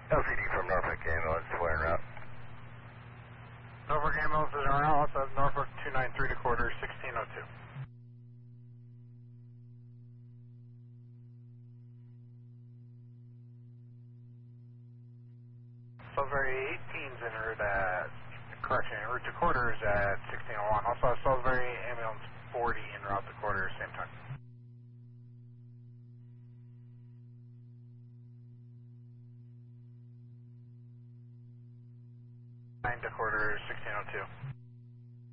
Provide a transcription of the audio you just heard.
LCD from Norfolk Ambulance, where en route. Norfolk Ambulance is en route, also Norfolk 293 to quarter 1602. Salisbury 18's en route at, correction, en route to quarters at 1601. Also Salisbury Ambulance 40 en route to quarters, same time. 9 to quarters 1602.